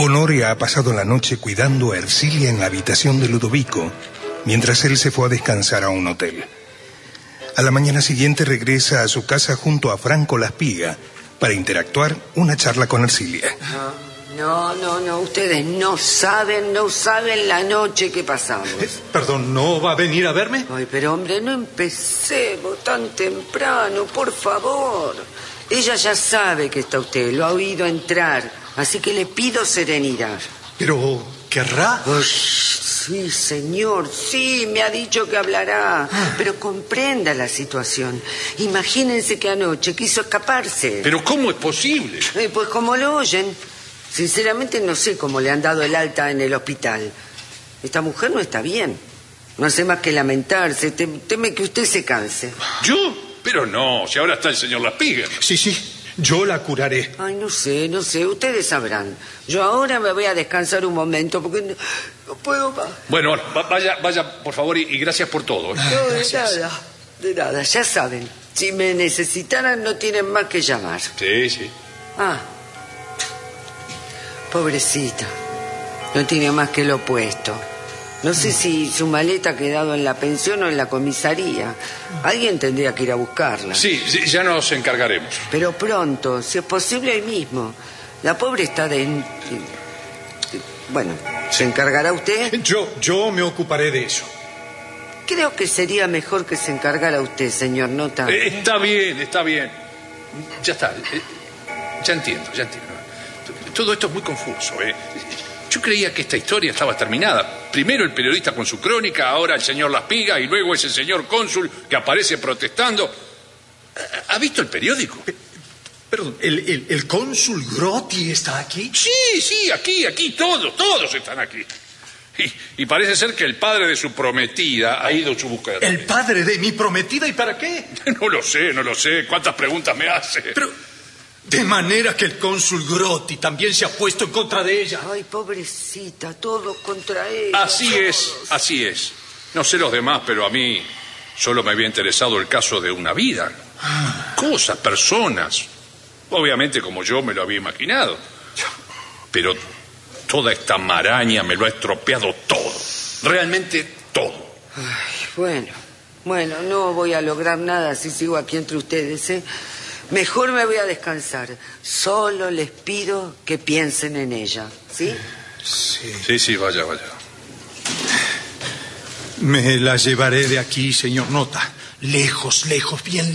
Honoria ha pasado la noche cuidando a Ercilia en la habitación de Ludovico, mientras él se fue a descansar a un hotel. A la mañana siguiente regresa a su casa junto a Franco Laspiga para interactuar una charla con Ercilia. No, ustedes no saben la noche que pasamos. Perdón, ¿no va a venir a verme? Ay, pero hombre, no empecemos tan temprano, por favor. Ella ya sabe que está usted, lo ha oído entrar, así que le pido serenidad. Pero, ¿querrá? Sí, señor, sí, me ha dicho que hablará, pero comprenda la situación. Imagínense que anoche quiso escaparse. ¿Pero cómo es posible? Pues como lo oyen. Sinceramente no sé cómo le han dado el alta en el hospital. Esta mujer no está bien. No hace más que lamentarse. Teme que usted se canse. ¿Yo? Pero no, si ahora está el señor Laspiga. Sí, yo la curaré. Ay, no sé, ustedes sabrán. Yo ahora me voy a descansar un momento porque no puedo más. Bueno, vaya, por favor, y gracias por todo. No, de nada, ya saben. Si me necesitaran no tienen más que llamar. Sí. Pobrecita, no tiene más que lo opuesto. No sé si su maleta ha quedado en la pensión o en la comisaría. Alguien tendría que ir a buscarla. Sí, ya nos encargaremos. Pero pronto, si es posible hoy mismo. La pobre está Bueno, ¿se encargará usted? Yo me ocuparé de eso. Creo que sería mejor que se encargara usted, señor Nota. Está bien. Ya está. Ya entiendo. Todo esto es muy confuso, Yo creía que esta historia estaba terminada. Primero el periodista con su crónica, ahora el señor Laspiga y luego ese señor cónsul que aparece protestando. ¿Ha visto el periódico? Perdón, ¿el cónsul Grotti está aquí? Sí, aquí, todos están aquí. Y parece ser que el padre de su prometida ha ido a su búsqueda. ¿El padre de mi prometida? ¿Y para qué? No lo sé. ¿Cuántas preguntas me hace? Pero... de manera que el cónsul Grotti también se ha puesto en contra de ella. Ay, pobrecita, todos contra ella. Así es. No sé los demás, pero a mí solo me había interesado el caso de una vida. Cosas, personas. Obviamente como yo me lo había imaginado. Pero toda esta maraña me lo ha estropeado todo. Realmente todo. Ay, bueno, no voy a lograr nada si sigo aquí entre ustedes, Mejor me voy a descansar. Solo les pido que piensen en ella, ¿sí? Sí, vaya. Me la llevaré de aquí, señor Nota. Lejos, bien